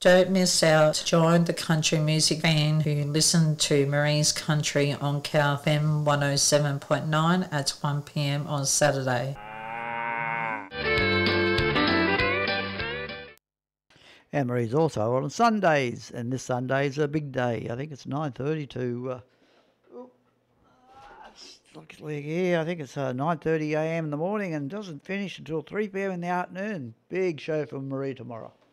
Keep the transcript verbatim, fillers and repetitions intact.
Don't miss out. Join the country music fan who listen to Marie's Country on K F M one oh seven point nine at one p m on Saturday. And Marie's also on Sundays, and this Sunday is a big day. I think it's nine thirty to... Uh, Looks like here, I think it's uh, nine thirty a m in the morning and doesn't finish until three p m in the afternoon. Big show for Marie tomorrow.